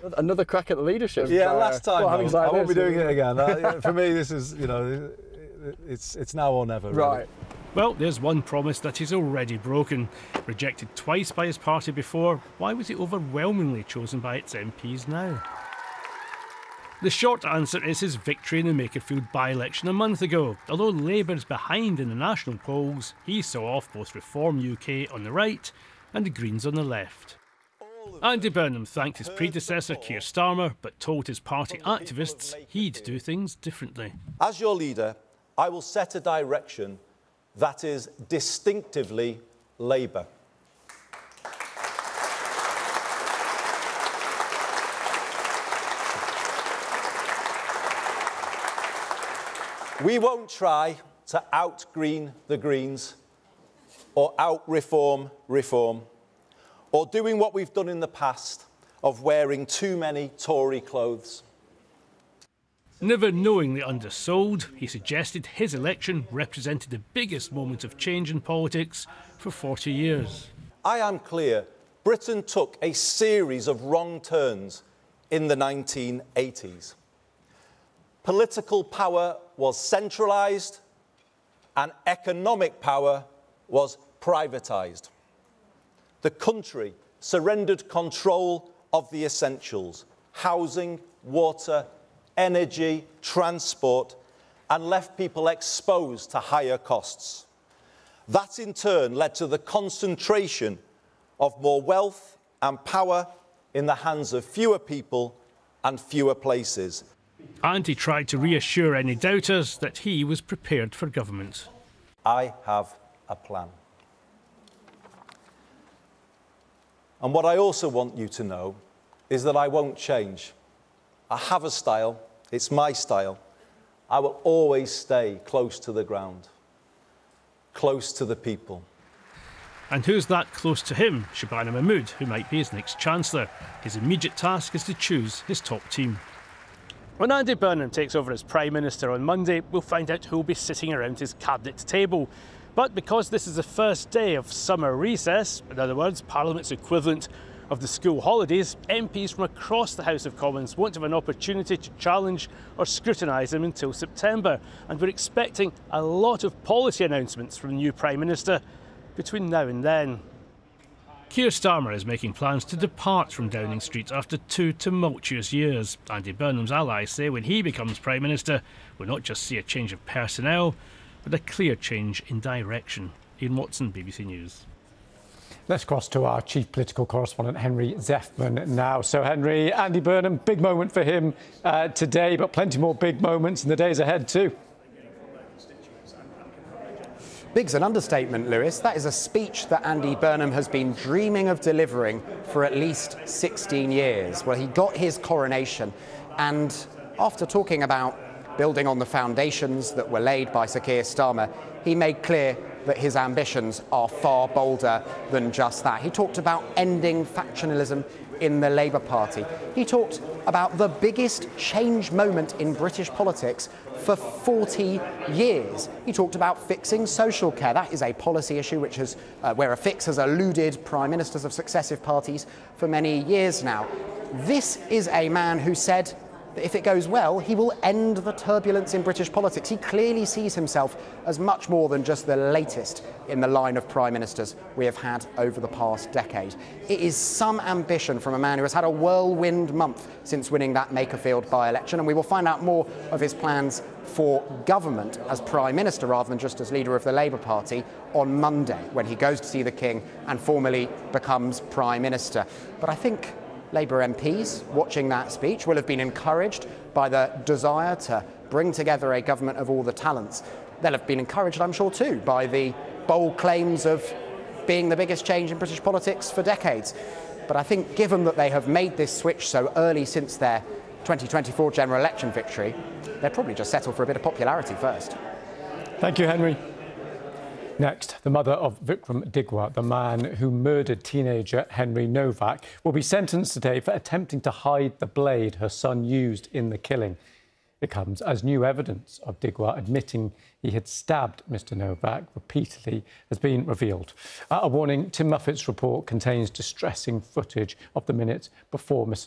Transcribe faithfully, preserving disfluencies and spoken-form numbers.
Another crack at the leadership. Yeah, uh, last time. well, I like won't this, be doing it again. Uh, for me, this is, you know, it's it's now or never. Really. Right. Well, there's one promise that he's already broken. Rejected twice by his party before, why was he overwhelmingly chosen by its M Ps now? The short answer is his victory in the Makerfield by-election a month ago. Although Labour's behind in the national polls, he saw off both Reform U K on the right and the Greens on the left. Andy Burnham thanked his predecessor Keir Starmer, but told his party activists he'd do things differently. As your leader, I will set a direction that is distinctively Labour. We won't try to out-green the Greens or out-reform reform, or doing what we've done in the past of wearing too many Tory clothes. Never knowingly undersold, he suggested his election represented the biggest moment of change in politics for forty years. I am clear, Britain took a series of wrong turns in the nineteen eighties. Political power was centralised and economic power was privatised. The country surrendered control of the essentials: housing, water, energy, transport, and left people exposed to higher costs. That in turn led to the concentration of more wealth and power in the hands of fewer people and fewer places. And he tried to reassure any doubters that he was prepared for government. I have a plan. And what I also want you to know is that I won't change. I have a style, it's my style. I will always stay close to the ground, close to the people. And who's that close to him? Shabana Mahmood, who might be his next Chancellor. His immediate task is to choose his top team. When Andy Burnham takes over as Prime Minister on Monday, we'll find out who'll be sitting around his cabinet table. But because this is the first day of summer recess, in other words, Parliament's equivalent of the school holidays, M Ps from across the House of Commons won't have an opportunity to challenge or scrutinise him until September. And we're expecting a lot of policy announcements from the new Prime Minister between now and then. Keir Starmer is making plans to depart from Downing Street after two tumultuous years. Andy Burnham's allies say when he becomes Prime Minister, we'll not just see a change of personnel, but a clear change in direction. Ian Watson, B B C News. Let's cross to our chief political correspondent, Henry Zeffman, now. So, Henry, Andy Burnham, big moment for him uh, today, but plenty more big moments in the days ahead too. Big's an understatement, Lewis. That is a speech that Andy Burnham has been dreaming of delivering for at least sixteen years. Well, he got his coronation, and after talking about building on the foundations that were laid by Sir Keir Starmer, he made clear that his ambitions are far bolder than just that. He talked about ending factionalism in the Labour Party. He talked about the biggest change moment in British politics for forty years. He talked about fixing social care. That is a policy issue which has, uh, where a fix has eluded prime ministers of successive parties for many years now. This is a man who said that if it goes well, he will end the turbulence in British politics. He clearly sees himself as much more than just the latest in the line of prime ministers we have had over the past decade. It is some ambition from a man who has had a whirlwind month since winning that Makerfield by-election, and we will find out more of his plans for government as prime minister rather than just as leader of the Labour Party on Monday, when he goes to see the King and formally becomes prime minister. But I think Labour M Ps watching that speech will have been encouraged by the desire to bring together a government of all the talents. They'll have been encouraged, I'm sure, too, by the bold claims of being the biggest change in British politics for decades. But I think given that they have made this switch so early since their twenty twenty-four general election victory, they'll probably just settle for a bit of popularity first. Thank you, Henry. Next, the mother of Vikram Digwa, the man who murdered teenager Henry Novak, will be sentenced today for attempting to hide the blade her son used in the killing. It comes as new evidence of Digwa admitting he had stabbed Mister Novak repeatedly has been revealed. Uh, a warning, Tim Muffitt's report contains distressing footage of the minutes before Mister